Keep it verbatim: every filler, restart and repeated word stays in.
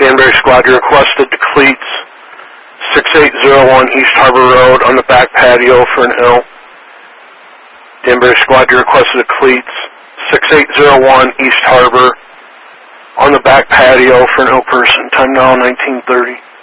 Danbury Squad, you requested to cleats six eight zero one East Harbor Road on the back patio for an ill. Danbury Squad, you requested to cleats six eight zero one East Harbor on the back patio for an ill person. Time now nineteen thirty.